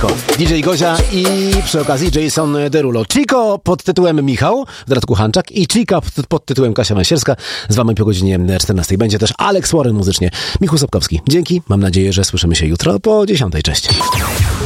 DJ Gozia i przy okazji Jason Derulo. Chico pod tytułem Michał, w dodatku Hanczak, i Chica pod tytułem Kasia Masierska. Z wami po godzinie 14. Będzie też Alex Warren muzycznie. Michał Sapkowski. Dzięki. Mam nadzieję, że słyszymy się jutro po 10. Cześć.